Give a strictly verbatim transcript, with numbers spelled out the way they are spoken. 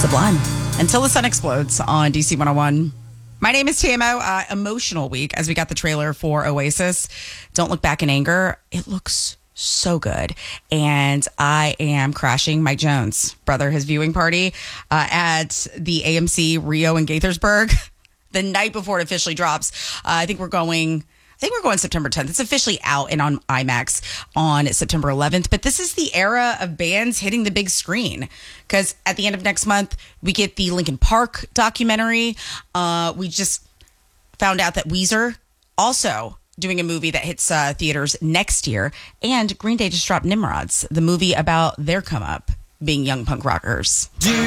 Sublime. Until the Sun Explodes on D C one oh one. My name is T M O. Uh, emotional week as we got the trailer for Oasis. Don't Look Back in Anger. It looks so good. And I am crashing Mike Jones' brother, his viewing party uh, at the A M C Rio in Gaithersburg the night before it officially drops. Uh, I think we're going... I think we're going September tenth. It's officially out and on IMAX on September eleventh. But this is the era of bands hitting the big screen. Because at the end of next month, we get the Linkin Park documentary. Uh, we just found out that Weezer also doing a movie that hits uh, theaters next year. And Green Day just dropped Nimrods, the movie about their come up being young punk rockers.